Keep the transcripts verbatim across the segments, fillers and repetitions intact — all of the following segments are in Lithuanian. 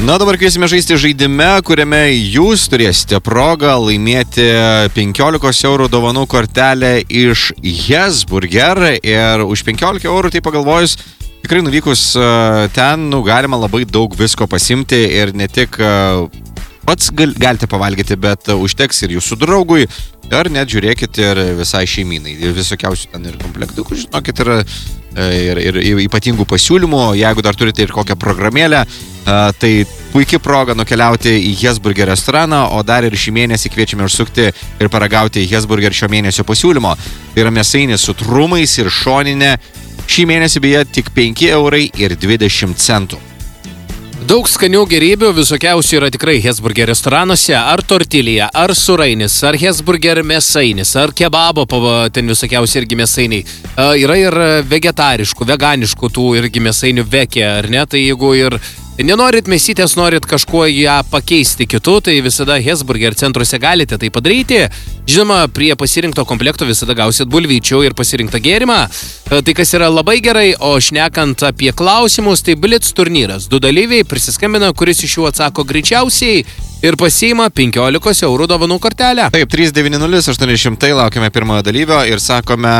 Na, dabar kviesime žaisti žaidime, kuriame jūs turėsite progą laimėti penkiolikos eurų dovanų kortelę iš Hesburger. Ir už penkiolika eurų, tai pagalvojus, tikrai nuvykus ten, nu, galima labai daug visko pasimti ir ne tik pats gal, galite pavalgyti, bet užteks ir jūsų draugui, ar net žiūrėkit ir visai šeimynai. Visokiausių ten ir komplektukų, žinokit, ir, ir, ir, ir ypatingų pasiūlymų. Jeigu dar turite ir kokią programėlę, tai puikia proga nukeliauti į Hesburger restoraną, o dar ir šį mėnesį kviečiame užsukti ir paragauti Hesburger šio mėnesio pasiūlymo. Tai yra mėsainis su trumais ir šoninė. Šį mėnesį beje tik penki eurai ir dvidešimt centų. Daug skanių gerybių visokiausių yra tikrai Hesburger restoranuose, ar tortilija, ar surainis, ar Hesburger mėsainis, ar kebabo, ten visokiausi irgi mėsainiai. Yra ir vegetariškų, veganiškų tų irgi mėsainių vekė, ar ne? Tai jeigu ir nenorit mėsytės, norit kažkuo ją pakeisti kitu, tai visada Hesburger centruose galite tai padaryti. Žinoma, prie pasirinkto komplekto visada gausit bulvyčių ir pasirinktą gėrimą. Tai kas yra labai gerai, o šnekant apie klausimus, tai Blitz turnyras. Du dalyviai prisiskambina, kuris iš jų atsako greičiausiai ir pasiima penkiolikos eurų dovanų kortelę. Taip, trys devyni nulis aštuoni šimtai, laukiame pirmojo dalyvio ir sakome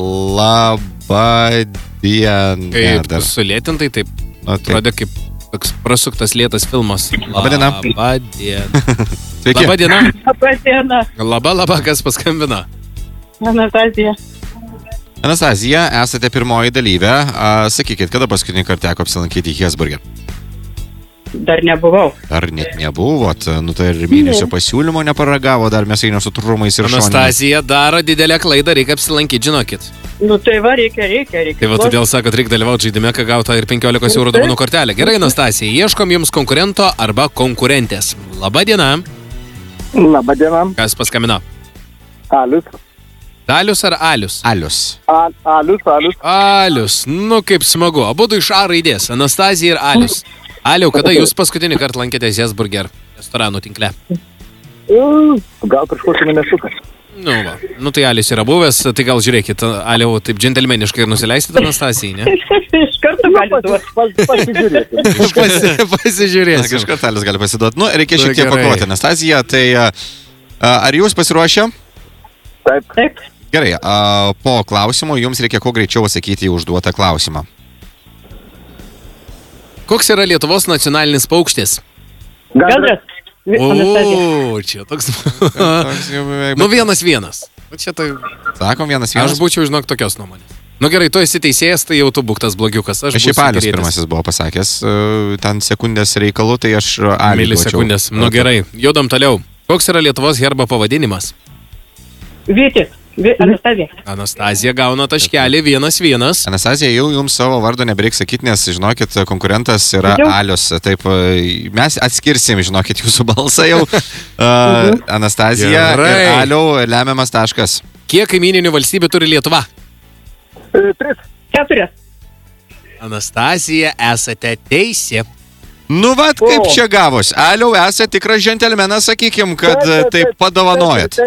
labą dieną. Kaip sulėtintai, taip, atrodė kaip toks prasuktas lėtas filmas. Labą dieną. Labą dieną. Sveiki. Labą dieną. Labą dieną. Labą, labą, kas paskambino? Anastazija. Anastazija, esate pirmoji dalyvė. A, sakykit, kada paskutinį kartą teko apsilankyti Hesburger? Dar nebuvau. Dar net nebuvot. Nu tai ir mėnesio pasiūlymo neparagavo, dar mėsainio su trumais ir šoninė. Anastazija daro didelę klaidą, reikia apsilankyti, žinokit. Nu tai va, reikia, reikia, reikia. Tai va, todėl sakot, reikia dalyvauti žaidime, ką gauta ir penkiolikos eurų dovanų kortelę. Gerai, Anastazija, ieškom jums konkurento arba konkurentės. Labą dieną. Labą dieną. Kas paskambino? Alius. Dalius ar Alius? Alius. A, alius, Alius. Alius, nu kaip smagu. Abudu iš A raidės, Anastazija ir Alius. Aliau, kada jūs paskutinį kartą lankėtės Hesburger restoranų tinkle? Gal prieš kokį mėnesiuką. Nu, va. Nu, tai Alius yra buvęs, tai gal žiūrėkit, Aliau, taip džentelmeniškai ir nusileisite Anastazijai, ne? Iš karto gali duoti. Pasižiūrėkime. Pasi, pasižiūrėsim. Kažkart Alius gali pasiduoti. Nu, reikia šiek tiek pakovoti, Anastazija. Tai a, ar jūs pasiruošę? Taip. Taip. Gerai, a, po klausimo jums reikia kuo greičiau atsakyti į užduotą klausimą. Koks yra Lietuvos nacionalinis paukštis? Gandras. O, čia toks... Nu, vienas vienas. Čia tai... Sakom, vienas vienas. Aš būčiau, žinok, tokios nuomonės. Nu gerai, tu esi teisėjas, tai jau tu būk tas blogiukas. Aš šiaip Alius pirmasis buvo pasakęs, ten sekundės reikalų, tai aš Alius. Milisekundės. Nu gerai, judam toliau. Koks yra Lietuvos herbo pavadinimas? Vytis. Anastazija. Anastazija gauna taškelį vienas vienas. Anastazija, jau jums savo vardo nebereik sakyti, nes, žinokit, konkurentas yra jau. Alius. Taip, mes atskirsim, žinokit, jūsų balsą jau. uh, Anastazija Gerai. Ir Aliau lemiamas taškas. Kiek kaimyninių valstybių turi Lietuva? Tris. Keturias. Anastazija, esate teisė. Nu, vat, kaip o. Čia gavos. Aliau, esate tikras džentelmenas, sakykim, kad taip, taip padovanojat.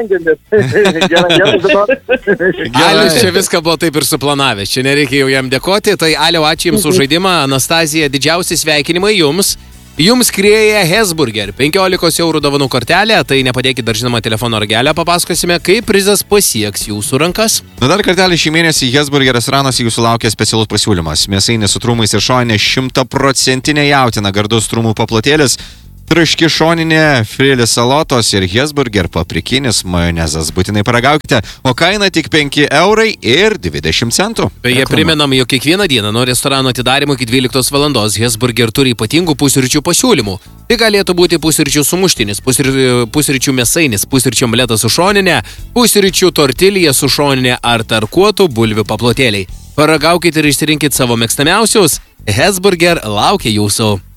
Alius čia viską buvo taip ir suplanavęs. Čia nereikia jau jam dėkoti. Tai Aliau, ačiū jums už žaidimą. Anastazija, didžiausi sveikinimai jums. Jums skrieja Hesburger. penkiolikos eurų dovanų kortelė. Tai nepadėkit dar žinoma telefono ragelę. Papasakosime, kaip prizas pasieks jūsų rankas. Na dar kartelį šį mėnesį Hesburger restoranuose jūsų laukia specialus pasiūlymas. Mėsainis su trumais ir šoninė šimtaprocentinė jautiena, gardus trumų paplotėlis, traški šoninė, frilis salotos ir Hesburger paprikinis majonezas. Būtinai paragaukite, o kaina tik penki eurai ir dvidešimt centų. Beje, primenam, jog kiekvieną dieną nuo restorano atidarimo iki dvyliktos valandos Hesburger turi ypatingų pusryčių pasiūlymų. Tai galėtų būti pusryčių sumuštinis, pusryčių mėsainis, pusryčių omletas su šoninė, pusryčių tortilija su šoninė ar tarkuotų bulvių paplotėliai. Paragaukite ir išsirinkit savo mėgstamiausius. Hesburger laukia jūsų.